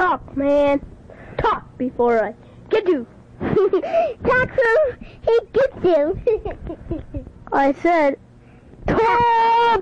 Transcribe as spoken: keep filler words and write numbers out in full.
Talk, man. Talk before I get you. Talk so he gets you. I said, talk